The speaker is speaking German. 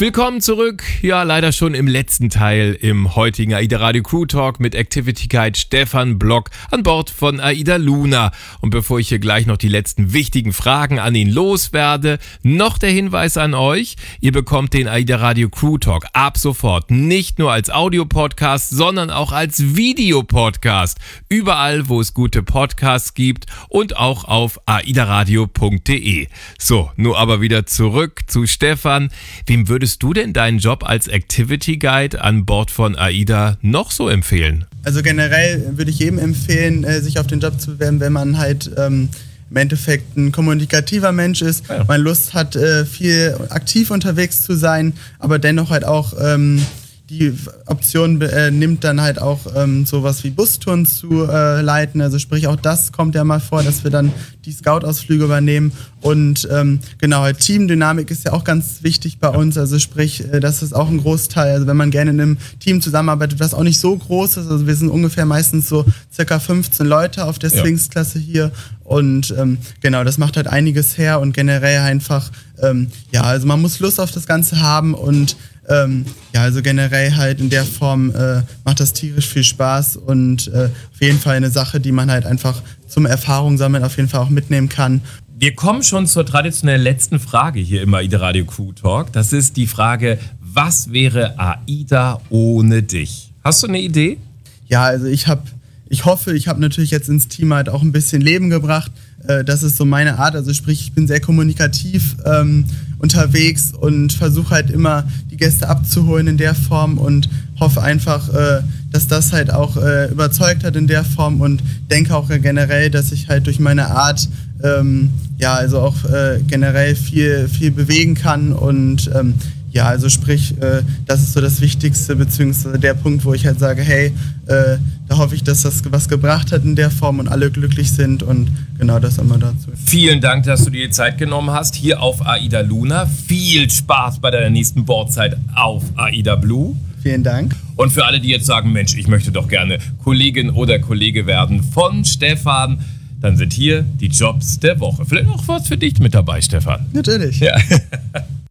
Willkommen zurück, ja leider schon im letzten Teil im heutigen AIDA Radio Crew Talk mit Activity Guide Stefan Block an Bord von AIDA Luna. Und bevor ich hier gleich noch die letzten wichtigen Fragen an ihn loswerde, noch der Hinweis an euch, ihr bekommt den AIDA Radio Crew Talk ab sofort nicht nur als Audio-Podcast, sondern auch als Videopodcast. Überall, wo es gute Podcasts gibt und auch auf aidaradio.de. So, nur aber wieder zurück zu Stefan. Wem würdest du denn deinen Job als Activity Guide an Bord von AIDA noch so empfehlen? Also generell würde ich jedem empfehlen, sich auf den Job zu bewerben, wenn man halt im Endeffekt ein kommunikativer Mensch ist, man Lust hat, viel aktiv unterwegs zu sein, aber dennoch halt auch die Option nimmt dann halt auch sowas wie Bustouren zu leiten. Also sprich auch das kommt ja mal vor, dass wir dann die Scout-Ausflüge übernehmen. Und genau, halt Teamdynamik ist ja auch ganz wichtig bei uns. Also sprich, das ist auch ein Großteil. Also wenn man gerne in einem Team zusammenarbeitet, was auch nicht so groß ist. Also wir sind ungefähr meistens so circa 15 Leute auf der Sphinx-Klasse hier. Und genau, das macht halt einiges her und generell einfach, also man muss Lust auf das Ganze haben und also generell halt in der Form macht das tierisch viel Spaß und auf jeden Fall eine Sache, die man halt einfach zum Erfahrung sammeln auf jeden Fall auch mitnehmen kann. Wir kommen schon zur traditionellen letzten Frage hier im AIDA Radio Crew Talk. Das ist die Frage, was wäre AIDA ohne dich? Hast du eine Idee? Ja, also ich hoffe, ich habe natürlich jetzt ins Team halt auch ein bisschen Leben gebracht. Das ist so meine Art, also sprich, ich bin sehr kommunikativ unterwegs und versuche halt immer die Gäste abzuholen in der Form und hoffe einfach, dass das halt auch überzeugt hat in der Form und denke auch generell, dass ich halt durch meine Art auch generell viel bewegen kann und also sprich, das ist so das Wichtigste, beziehungsweise der Punkt, wo ich halt sage, hey, da hoffe ich, dass das was gebracht hat in der Form und alle glücklich sind und genau das immer dazu. Vielen Dank, dass du dir die Zeit genommen hast, hier auf AIDA Luna. Viel Spaß bei deiner nächsten Bordzeit auf AIDA Blue. Vielen Dank. Und für alle, die jetzt sagen, Mensch, ich möchte doch gerne Kollegin oder Kollege werden von Stefan, dann sind hier die Jobs der Woche. Vielleicht noch was für dich mit dabei, Stefan. Natürlich. Ja.